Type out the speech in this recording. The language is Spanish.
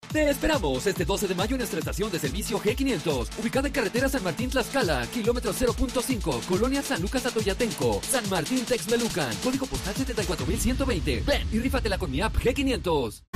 Te esperamos este 12 de mayo en nuestra estación de servicio G500, ubicada en carretera San Martín Tlaxcala, kilómetro 0.5, Colonia San Lucas Atoyatenco, San Martín Texmelucan, código postal 74120. Ven y rífatela con mi app G500.